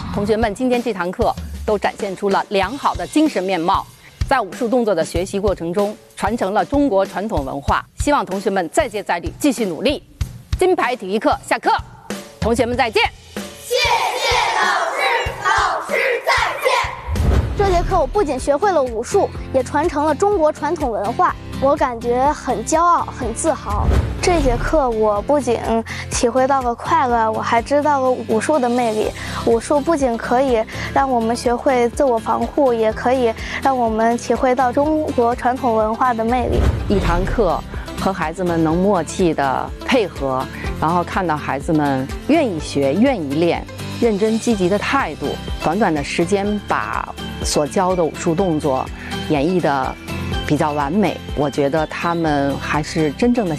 同学们今天这堂课都展现出了良好的精神面貌，在武术动作的学习过程中，传承了中国传统文化。希望同学们再接再厉，继续努力。金牌体育课下课，同学们再见。 谢谢老师，老师再见。 这节课我不仅学会了武术，也传承了中国传统文化，我感觉很骄傲，很自豪。这节课我不仅体会到了快乐，我还知道了武术的魅力。武术不仅可以让我们学会自我防护，也可以让我们体会到中国传统文化的魅力。 一堂课和孩子们能默契的配合，然后看到孩子们愿意学、愿意练、认真积极的态度，短短的时间把所教的武术动作演绎的比较完美，我觉得他们还是真正的